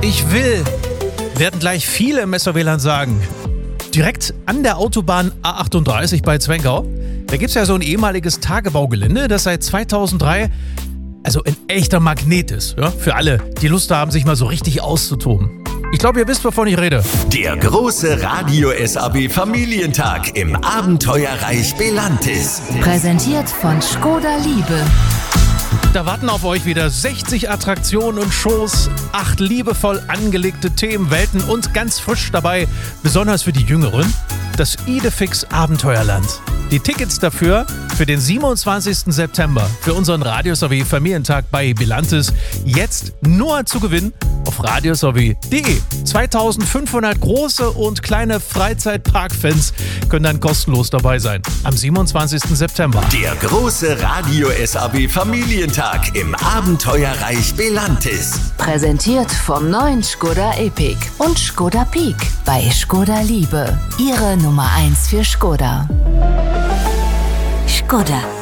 Ich will, werden gleich viele im SR-WLAN sagen. Direkt an der Autobahn A38 bei Zwenkau, da gibt es ja so ein ehemaliges Tagebaugelände, das seit 2003 also ein echter Magnet ist, ja, für alle, die Lust haben, sich mal so richtig auszutoben. Ich glaube, ihr wisst, wovon ich rede. Der große Radio SAB Familientag im Abenteuerreich Belantis. Präsentiert von Škoda Liebe. Da warten auf euch wieder 60 Attraktionen und Shows, 8 liebevoll angelegte Themenwelten und ganz frisch dabei, besonders für die Jüngeren, das Idefix Abenteuerland. Die Tickets dafür für den 27. September für unseren Radio-SAB Familientag bei Belantis jetzt nur zu gewinnen auf radiosav.de. 2500 große und kleine Freizeitparkfans können dann kostenlos dabei sein am 27. September. Der große Radio SAB Familientag im Abenteuerreich Belantis. Präsentiert vom neuen Škoda Epiq und Škoda Peak bei Škoda Liebe. Ihre Nummer 1 für Škoda. Škoda.